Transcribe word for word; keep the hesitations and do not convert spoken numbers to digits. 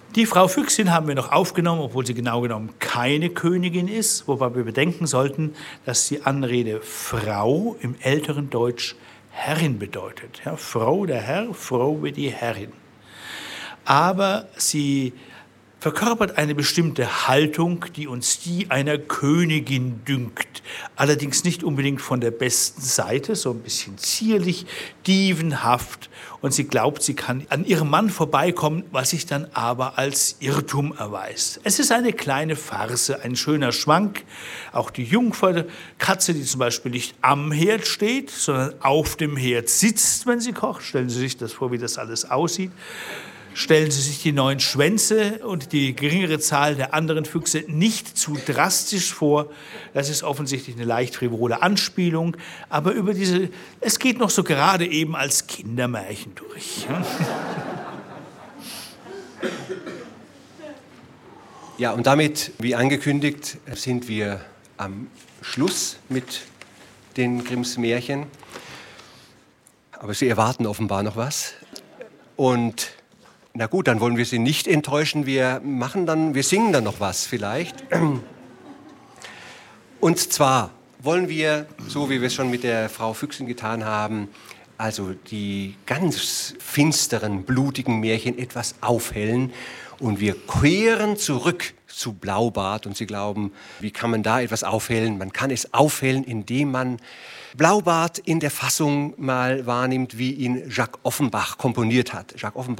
Die Frau Füchsin haben wir noch aufgenommen, obwohl sie genau genommen keine Königin ist, wobei wir bedenken sollten, dass die Anrede Frau im älteren Deutsch Herrin bedeutet. Ja, Frau der Herr, Frau wie die Herrin. Aber sie verkörpert eine bestimmte Haltung, die uns die einer Königin dünkt. Allerdings nicht unbedingt von der besten Seite, so ein bisschen zierlich, dievenhaft. Und sie glaubt, sie kann an ihrem Mann vorbeikommen, was sich dann aber als Irrtum erweist. Es ist eine kleine Farce, ein schöner Schwank. Auch die Jungferkatze, die zum Beispiel nicht am Herd steht, sondern auf dem Herd sitzt, wenn sie kocht. Stellen Sie sich das vor, wie das alles aussieht. Stellen Sie sich die neuen Schwänze und die geringere Zahl der anderen Füchse nicht zu drastisch vor. Das ist offensichtlich eine leicht frivole Anspielung. Aber über diese, es geht noch so gerade eben als Kindermärchen durch. Ja, und damit, wie angekündigt, sind wir am Schluss mit den Grimms Märchen. Aber Sie erwarten offenbar noch was. Und na gut, dann wollen wir Sie nicht enttäuschen. Wir machen dann, wir singen dann noch was vielleicht. Und zwar wollen wir, so wie wir es schon mit der Frau Füchsin getan haben, also die ganz finsteren, blutigen Märchen etwas aufhellen. Und wir kehren zurück zu Blaubart. Und Sie glauben, wie kann man da etwas aufhellen? Man kann es aufhellen, indem man Blaubart in der Fassung mal wahrnimmt, wie ihn Jacques Offenbach komponiert hat. Jacques Offenbach